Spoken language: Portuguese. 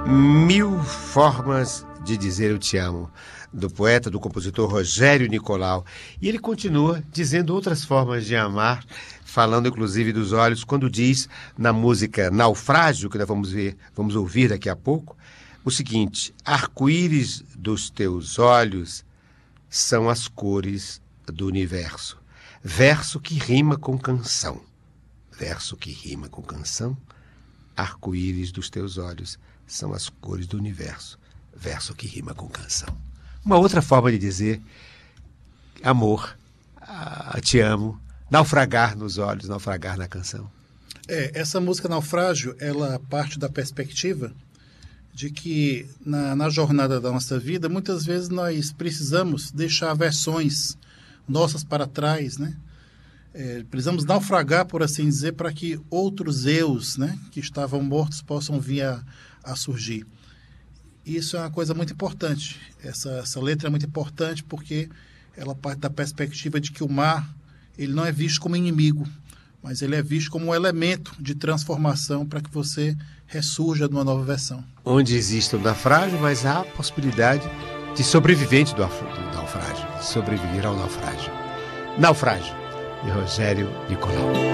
Mil formas de dizer eu te amo, do poeta, do compositor Rogério Nicolau. E ele continua dizendo outras formas de amar, falando inclusive dos olhos, quando diz na música Naufrágio, que nós vamos ouvir daqui a pouco, o seguinte: arco-íris dos teus olhos são as cores do universo. Verso que rima com canção. Verso que rima com canção. Arco-íris dos teus olhos são as cores do universo. Verso que rima com canção. Uma outra forma de dizer amor, te amo, naufragar nos olhos, naufragar na canção. Essa música Naufrágio, ela parte da perspectiva de que na jornada da nossa vida, muitas vezes nós precisamos deixar versões nossas para trás, né? Precisamos naufragar, por assim dizer, para que outros eus, né, que estavam mortos possam vir a surgir. Isso é uma coisa muito importante. Essa letra é muito importante porque ela parte da perspectiva de que o mar ele não é visto como inimigo, mas ele é visto como um elemento de transformação para que você ressurja numa nova versão. Onde existe o naufrágio, mas há a possibilidade de sobrevivente do naufrágio, de sobreviver ao naufrágio. Naufrágio, de Rogério Nicolau.